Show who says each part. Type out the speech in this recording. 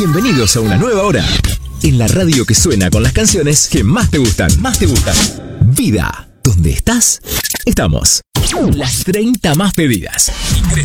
Speaker 1: Bienvenidos a una nueva hora en la radio que suena con las canciones que más te gustan. Vida, ¿dónde estás? Estamos. Las 30 más pedidas.